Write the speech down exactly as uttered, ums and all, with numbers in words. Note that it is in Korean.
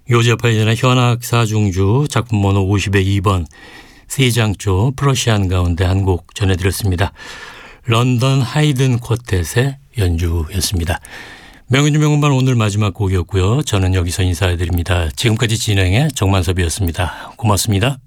요제파이전의 현악 사중주 작품 번호 오십의 이 번 세장조 프러시안 가운데 한 곡 전해드렸습니다. 런던 하이든 쿼텟의 연주였습니다. 명은주 명음반 오늘 마지막 곡이었고요. 저는 여기서 인사해드립니다. 지금까지 진행의 정만섭이었습니다. 고맙습니다.